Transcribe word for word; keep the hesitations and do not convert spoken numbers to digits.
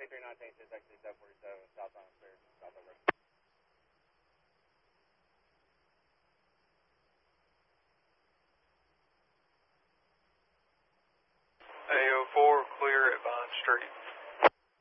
three nineteen, six actually seven forty-seven, southbound clear, south over. A O four, clear at Vine Street.